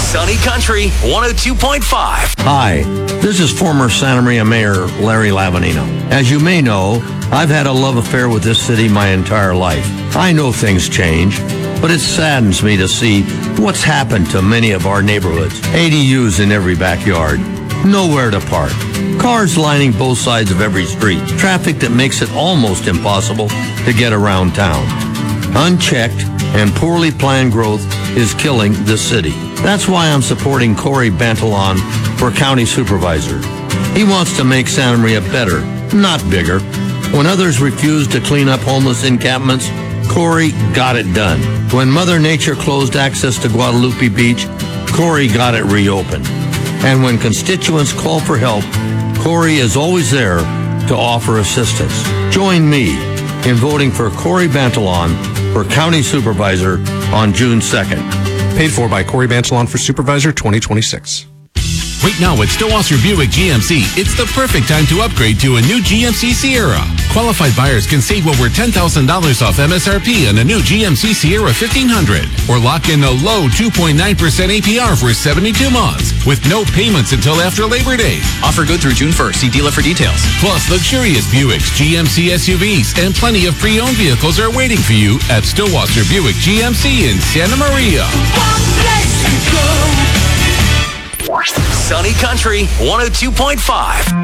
Sunny Country 102.5. Hi, this is former Santa Maria Mayor Larry Lavanino. As you may know, I've had a love affair with this city my entire life. I know things change, but it saddens me to see what's happened to many of our neighborhoods. ADUs in every backyard, nowhere to park, cars lining both sides of every street, traffic that makes it almost impossible to get around town. Unchecked and poorly planned growth is killing this city. That's why I'm supporting Corey Bantalon for county supervisor. He wants to make Santa Maria better, not bigger. When others refused to clean up homeless encampments, Corey got it done. When Mother Nature closed access to Guadalupe Beach, Corey got it reopened. And when constituents call for help, Corey is always there to offer assistance. Join me in voting for Corey Bantalon for County Supervisor on June 2nd. Paid for by Corey Bantalon for Supervisor 2026. Right now at Stowasser Buick GMC, it's the perfect time to upgrade to a new GMC Sierra. Qualified buyers can save over $10,000 off MSRP on a new GMC Sierra 1500 or lock in a low 2.9% APR for 72 months with no payments until after Labor Day. Offer good through June 1st. See dealer for details. Plus, luxurious Buicks, GMC SUVs, and plenty of pre-owned vehicles are waiting for you at Stowasser Buick GMC in Santa Maria. Sunny Country 102.5.